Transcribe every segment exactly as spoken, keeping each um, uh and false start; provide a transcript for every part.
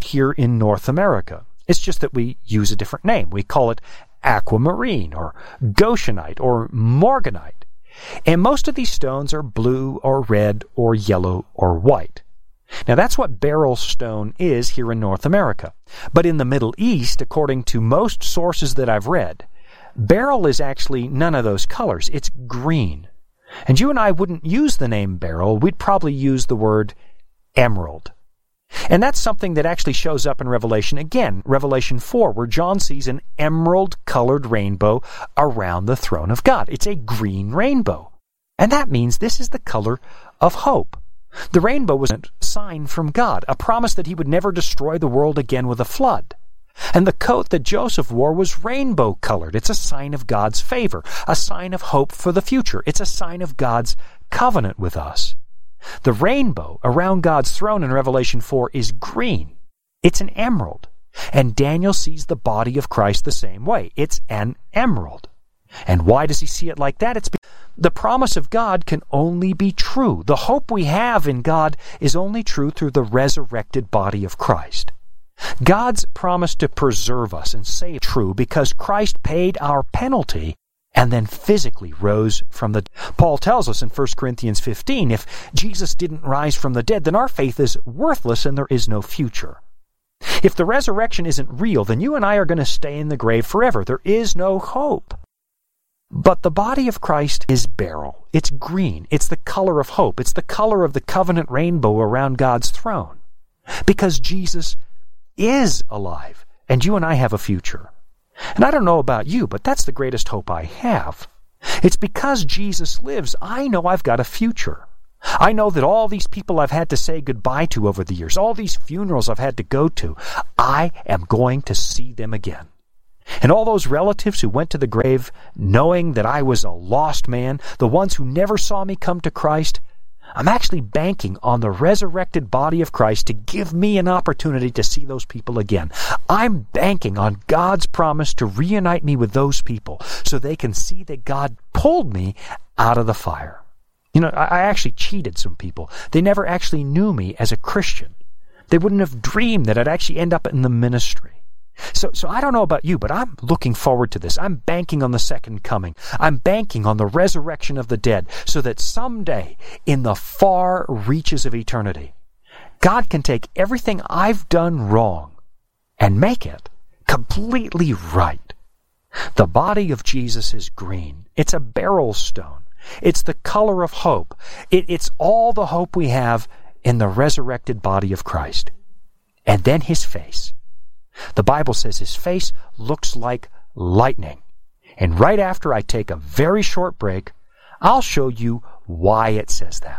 here in North America. It's just that we use a different name. We call it aquamarine or goshenite or morganite. And most of these stones are blue or red or yellow or white. Now that's what beryl stone is here in North America. But in the Middle East, according to most sources that I've read, beryl is actually none of those colors. It's green. And you and I wouldn't use the name beryl. We'd probably use the word emerald. And that's something that actually shows up in Revelation again, Revelation four, where John sees an emerald-colored rainbow around the throne of God. It's a green rainbow. And that means this is the color of hope. The rainbow was a sign from God, a promise that he would never destroy the world again with a flood. And the coat that Joseph wore was rainbow-colored. It's a sign of God's favor, a sign of hope for the future. It's a sign of God's covenant with us. The rainbow around God's throne in Revelation four is green. It's an emerald. And Daniel sees the body of Christ the same way. It's an emerald. And why does he see it like that? It's because the promise of God can only be true. The hope we have in God is only true through the resurrected body of Christ. God's promise to preserve us and save is true because Christ paid our penalty and then physically rose from the dead. Paul tells us in First Corinthians fifteen, if Jesus didn't rise from the dead, then our faith is worthless and there is no future. If the resurrection isn't real, then you and I are going to stay in the grave forever. There is no hope. But the body of Christ is beryl. It's green. It's the color of hope. It's the color of the covenant rainbow around God's throne. Because Jesus is alive, and you and I have a future. And I don't know about you, but that's the greatest hope I have. It's because Jesus lives, I know I've got a future. I know that all these people I've had to say goodbye to over the years, all these funerals I've had to go to, I am going to see them again. And all those relatives who went to the grave knowing that I was a lost man, the ones who never saw me come to Christ, I'm actually banking on the resurrected body of Christ to give me an opportunity to see those people again. I'm banking on God's promise to reunite me with those people so they can see that God pulled me out of the fire. You know, I actually cheated some people. They never actually knew me as a Christian. They wouldn't have dreamed that I'd actually end up in the ministry. So, so I don't know about you, but I'm looking forward to this. I'm banking on the second coming. I'm banking on the resurrection of the dead so that someday, in the far reaches of eternity, God can take everything I've done wrong and make it completely right. The body of Jesus is green. It's a beryl stone. It's the color of hope. It, it's all the hope we have in the resurrected body of Christ. And then his face. The Bible says his face looks like lightning. And right after I take a very short break, I'll show you why it says that.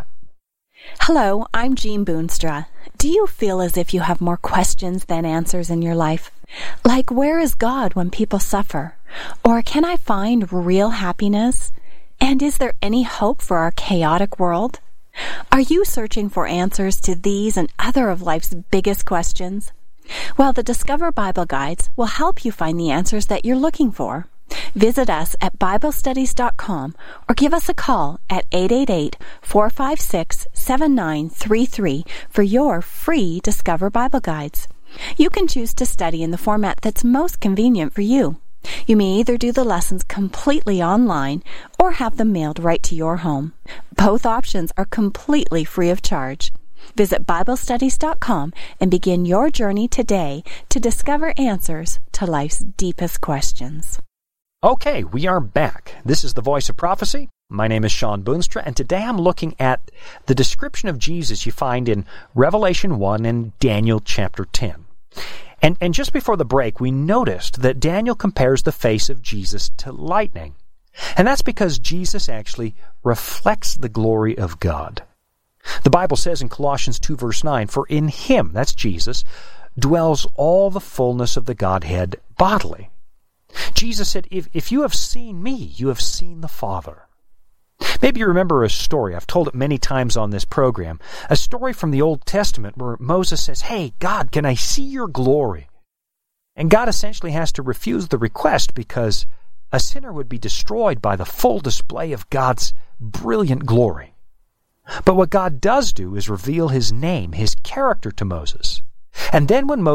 Hello, I'm Jean Boonstra. Do you feel as if you have more questions than answers in your life? Like, where is God when people suffer? Or can I find real happiness? And is there any hope for our chaotic world? Are you searching for answers to these and other of life's biggest questions? Well, the Discover Bible Guides will help you find the answers that you're looking for. Visit us at Bible Studies dot com or give us a call at eight eight eight, four five six, seven nine three three for your free Discover Bible Guides. You can choose to study in the format that's most convenient for you. You may either do the lessons completely online or have them mailed right to your home. Both options are completely free of charge. Visit Bible Studies dot com and begin your journey today to discover answers to life's deepest questions. Okay, we are back. This is the Voice of Prophecy. My name is Sean Boonstra, and today I'm looking at the description of Jesus you find in Revelation one and Daniel chapter ten. And, and just before the break, we noticed that Daniel compares the face of Jesus to lightning. And that's because Jesus actually reflects the glory of God. The Bible says in Colossians two verse nine, "For in him," that's Jesus, "dwells all the fullness of the Godhead bodily." Jesus said, if, if you have seen me, you have seen the Father. Maybe you remember a story. I've told it many times on this program. A story from the Old Testament where Moses says, "Hey, God, can I see your glory?" And God essentially has to refuse the request because a sinner would be destroyed by the full display of God's brilliant glory. But what God does do is reveal his name, his character to Moses. And then when Moses